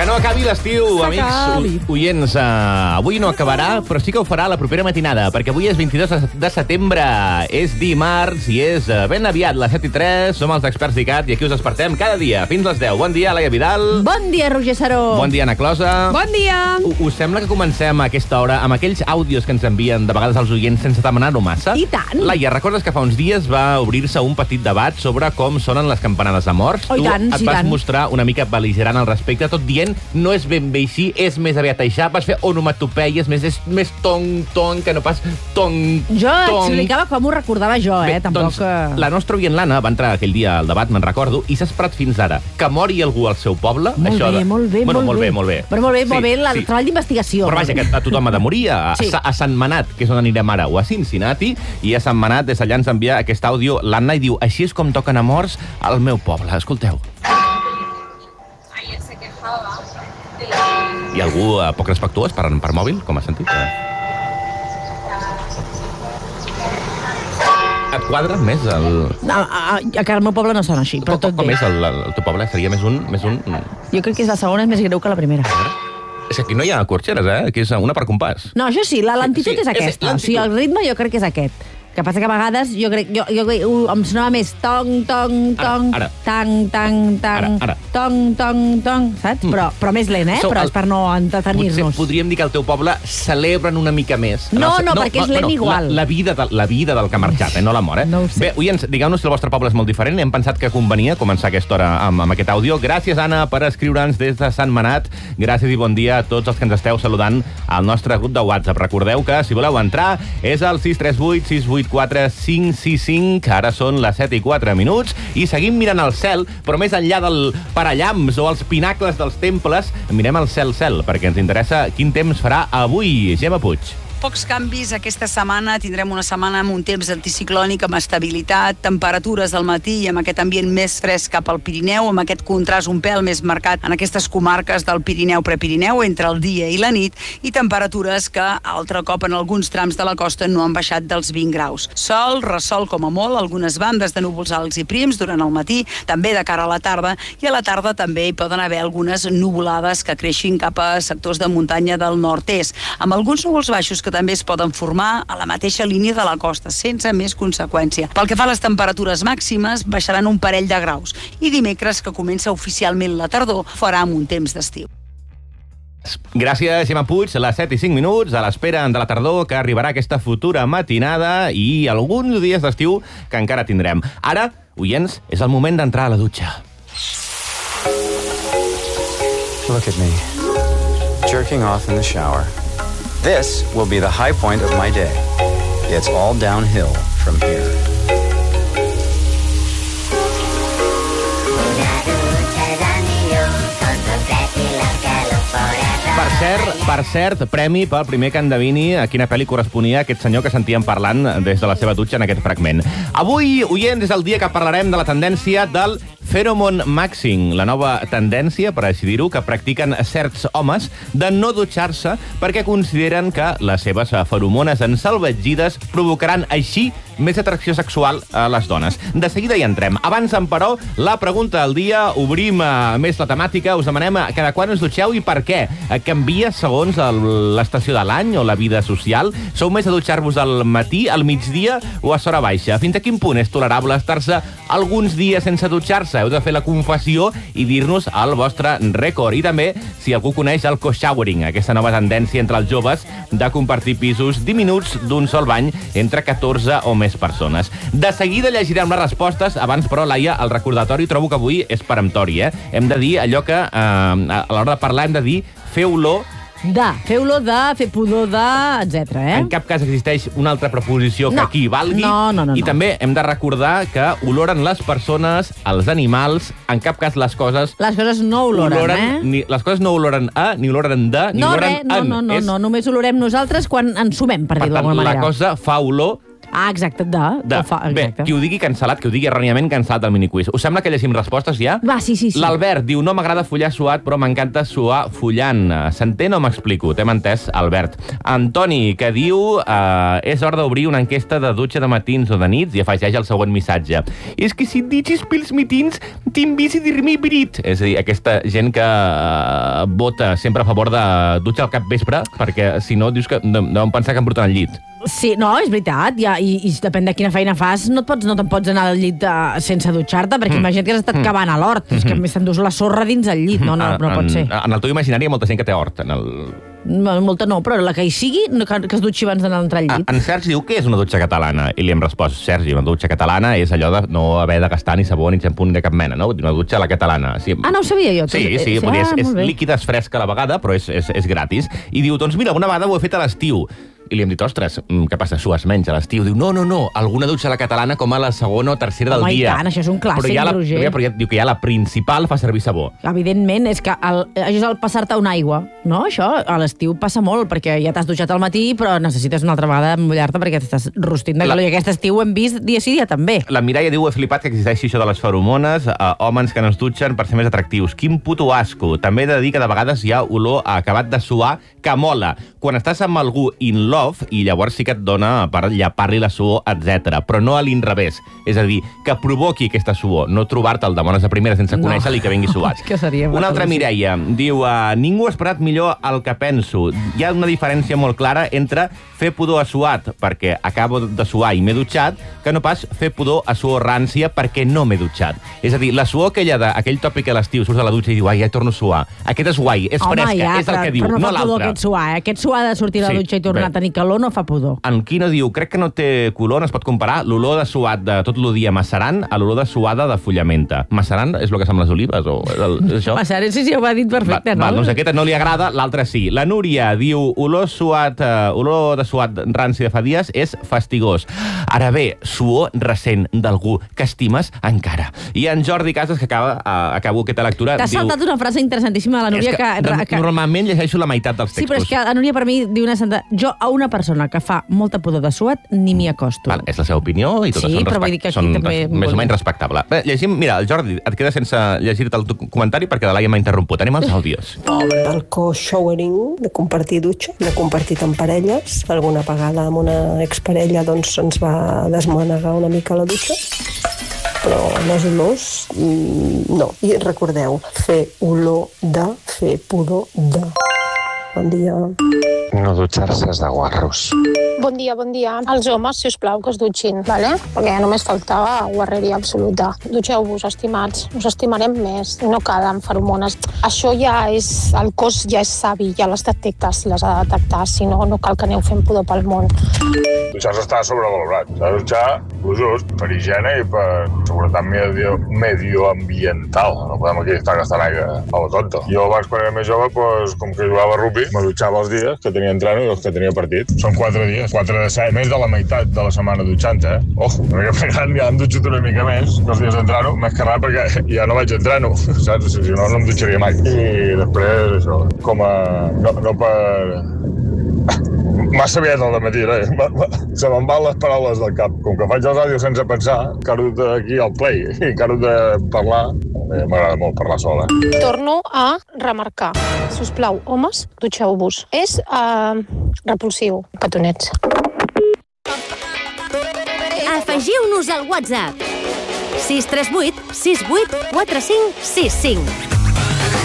Que no acabi l'estiu, amics oients. Avui no acabarà, però sí que ho farà la propera matinada, perquè avui és 22 de setembre, és dimarts i és ben aviat, les 7:03, som els experts d'ICAT i aquí us despertem cada dia, fins les 10. Bon dia, Laia Vidal. Bon dia, Roger Saró. Bon dia, Ana Closa. Bon dia. Us sembla que comencem a aquesta hora amb aquells àudios que ens envien de vegades els oients sense demanar-ho massa? I tant. Laia, recordes que fa uns dies va obrir-se un petit debat sobre com sonen les campanades de morts? Oh, i tant, tu et vas mostrar una mica bel·ligerant al respecte, tot dient no és ben bé així, és més aviat això, vas fer onomatopeies, és més tong, que no pas tong. Jo explicava com ho recordava jo, tampoc... Doncs la nostra oient l'Anna va entrar aquell dia al debat, me'n recordo, i s'ha esperat fins ara que mori algú al seu poble. Molt bé. Bueno, molt bé. Però molt bé, el treball d'investigació. Però vaja, que a tothom ha de morir, a Sant Manat, que és on anirem ara, o a Cincinnati, i a Sant Manat, des d'allà ens envia aquest àudio l'Anna i diu, així és com toquen a morts al meu poble. Escolteu. Hi ha algú poc respectuós per mòbil, com has sentit? Et quadra més el... Que al meu poble no sona així, però tot bé. Com és el teu poble? Seria més un... Jo crec que la segona és més greu que la primera. És que aquí no hi ha corxeres, que és una per compàs. No, això sí, la lentitud és aquesta. O sigui, el ritme jo crec que és aquest. Que passa que a vegades jo crec em sonava més tong, tong, tong, tang, tang, tang, tong, saps? Però més lent, però és per no entretenir-nos. Podríem dir que el teu poble celebren una mica més. No, perquè és lent igual. La vida del que ha marxat, no la mort, No ho sé. Bé, oients, digueu-nos si el vostre poble és molt diferent. Hem pensat que convenia començar aquesta hora amb aquest àudio. Gràcies, Anna, per escriure'ns des de Sant Manat. Gràcies i bon dia a tots els que ens esteu saludant al nostre grup de WhatsApp. Recordeu que, si voleu entrar, és el 638-684-565. Ara són les 7:04 i seguim mirant al cel, però més enllà del parallams o els pinacles dels temples, mirem al cel, perquè ens interessa quin temps farà avui. Gemma Puig. Pocs canvis aquesta setmana. Tindrem una setmana amb un temps anticiclònic, amb estabilitat, temperatures al matí i amb aquest ambient més fresc cap al Pirineu, amb aquest contrast un pèl més marcat en aquestes comarques del Pirineu-Prepirineu entre el dia i la nit, i temperatures que altre cop en alguns trams de la costa no han baixat dels 20 graus. Sol, ressol com a molt, algunes bandes de núvols alts i prims durant el matí, també de cara a la tarda, i a la tarda també hi poden haver algunes nuvolades que creixin cap a sectors de muntanya del nord-est, amb alguns núvols baixos que també es poden formar a la mateixa línia de la costa, sense més conseqüència. Pel que fa a les temperatures màximes, baixaran un parell de graus. I dimecres, que comença oficialment la tardor, farà amb un temps d'estiu. Gràcies, Gemma Puig. A les 7:05, a l'espera de la tardor, que arribarà aquesta futura matinada i alguns dies d'estiu que encara tindrem. Ara, oients, és el moment d'entrar a la dutxa. Look at me, jerking off in the shower. This will be the high point of my day. It's all downhill from here. Per cert, premi pel primer que endevini a quina pel·li corresponia aquest senyor que sentíem parlant des de la seva dutxa en aquest fragment. Avui, oients, és el dia que parlarem de la tendència del Pheromone Maxing, la nova tendència, per així dir-ho, que practiquen certs homes de no dutxar-se perquè consideren que les seves feromones ensalvatgides provocaran així més atracció sexual a les dones. De seguida hi entrem. Abans, però, la pregunta del dia, obrim més la temàtica, us demanem cada quan us dutxeu i per què. Canvia segons l'estació de l'any o la vida social? Sou més a dutxar-vos al matí, al migdia o a hora baixa? Fins a quin punt és tolerable estar-se alguns dies sense dutxar-se? Heu de fer la confessió i dir-nos el vostre rècord. I també, si algú coneix el co-showering, aquesta nova tendència entre els joves de compartir pisos diminuts d'un sol bany entre 14 o més persones. De seguida llegirem les respostes. Abans, però, Laia, el recordatori trobo que avui és peremptori, Hem de dir allò que a l'hora de parlar hem de dir feu-lo Feu-lo de, fer pudor de, etc. En cap cas existeix una altra preposició que aquí valgui. No. I també hem de recordar que oloren les persones, els animals, en cap cas les coses... Les coses no oloren, Les coses no oloren a, ni oloren de, ni oloren en. No, només olorem nosaltres quan ens sumem, per dir-ho d'alguna manera. La cosa fa olor Exacte, Bé, qui ho digui cancel·lat, qui ho digui erròniament cancel·lat del miniquiz. Us sembla que llegim respostes ja? Va, sí. L'Albert diu, no m'agrada follar suat, però m'encanta suar follant. S'entén o m'explico? T'hem entès, Albert. Antoni, que diu, és hora d'obrir una enquesta de dutxa de matins o de nits, i afegeix el següent missatge. És que si et ditxis pels mitins, t'invisi dir-me brit. És a dir, aquesta gent que vota sempre a favor de dutxa al capvespre, perquè si no, dius que deuen pensar que embruten al llit. Sí, no, és veritat, i depèn de quina feina fas, no te'n pots anar al llit sense dutxar-te, perquè imagina't que has estat cavant a l'hort, és que a més t'endús la sorra dins el llit, no pot ser. En el teu imaginari hi ha molta gent que té hort. Molta no, però la que hi sigui, que es dutxi abans d'anar a entrar al llit. En Sergi diu, què és una dutxa catalana? I li hem respost, Sergi, una dutxa catalana és allò de no haver de gastar ni sabó ni xampú ni de cap mena, no? Una dutxa a la catalana. No ho sabia jo. Sí, és líquida, és fresca a la vegada, però és gratis. I diu, doncs mira, una vegada ho he fet a l'estiu. I li hem dit, ostres, què passa, sues menys a l'estiu? Diu, no, alguna dutxa a la catalana com a la segona o tercera del dia. Home, i tant, això és un clàssic, Roger. Però ja diu que ja la principal fa servir sabó. Evidentment, és que això és el passar-te una aigua, no? Això a l'estiu passa molt, perquè ja t'has dutxat al matí, però necessites una altra vegada mullar-te perquè t'estàs rostint de calor. I aquest estiu ho hem vist dia sí, dia també. La Mireia diu, he flipat que existeixi això de les feromones, homes que no es dutxen per ser més atractius. Quin puto asco. També he de dir que de vegades hi ha olor a acabat de suar que mola. Quan estàs amb algú in love, i llavors sí que et dona per llapar-li la suor, etc. Però no a l'inrevés. És a dir, que provoqui aquesta suor, no trobar-te el demones de primera sense conèixer-li i que vingui suat. Una altra Mireia diu, ningú ha esperat millor el que penso. Hi ha una diferència molt clara entre fer pudor a suat perquè acabo de suar i m'he dutxat, que no pas fer pudor a suor rància perquè no m'he dutxat. És a dir, la suor aquella d'aquell tòpic que a l'estiu surts de la dutxa i diu, ja torno a suar. Aquest és guai, és fresca, és el que diu, no l'altre. Aquest suar de sortir de la dutxa i tornar a tenir calor no fa pudor. En Quino diu, crec que no té color, no es pot comparar l'olor de suat de tot el dia macerant a l'olor de suada de fullamenta. Macerant és el que són les olives, o és això? Macerant, sí, ho ha dit perfecte, no? Doncs aquesta no li agrada, l'altra sí. La Núria diu, olor de suat ranci de fa dies és fastigós. Ara bé, suor recent d'algú que estimes encara. I en Jordi Casas, que acabo aquesta lectura, t'has saltat una frase interessantíssima de la Núria que normalment llegeixo la meitat dels textos. Sí, però és que la Núria per mi diu una santa... Jo a una persona que fa molta pudor de suat ni m'hi acosto. És la seva opinió i totes són més o menys respectable. Bé, llegim, mira, el Jordi et queda sense llegir-te el comentari perquè la Laia m'ha interromput. Anem als àudios. El co-showering, de compartir dutxa, de compartir amb parelles. Alguna vegada amb una exparella doncs ens va desmanegar una mica la dutxa. Però les olors, no. I recordeu, fer olor de, fer pudor de. Bon dia. No dutxar-se és de guarros. Bon dia. Els homes, si us plau, que es dutxin, ¿vale? Perquè ja només faltava guarreria absoluta. Dutxeu-vos, estimats. Us estimarem més. No cal amb feromones. Això ja és... El cos ja és savi, ja les detecta si les ha de detectar. Si no, no cal que aneu fent pudor pel món. Dutxar-se està sobrevalorat. S'ha de dutxar lo just per higiene i per seguretat medioambiental. No podem aquí estar gastant aigua a la tonta. Jo abans, quan era més jove, com que jugava a rugby, me dutxava els dies que tenia entreno i els que tenia partit. Són 4 dies. 4 de 7, més de la meitat de la setmana dutxant, una mica gran, ja em dutxat una mica més que els dies d'entrano, més que res perquè ja no vaig entreno, saps? Si no, no em dutxaria mai. I després, això, com a... No per... Massa aviat al matí, se me'n van les paraules del cap. Com que faig els àudios sense pensar, encara aquí al play, i encara de parlar, m'agrada molt parlar sola. Torno a remarcar. Si us plau, homes, dutxeu-vos. És repulsiu, petonets. Afegiu-nos al WhatsApp 638 68 45 65.